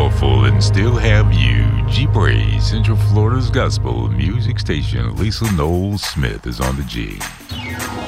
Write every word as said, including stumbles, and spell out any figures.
powerful and still have you. G-Praise, Central Florida's gospel music station. Lisa Knowles Smith is on the G.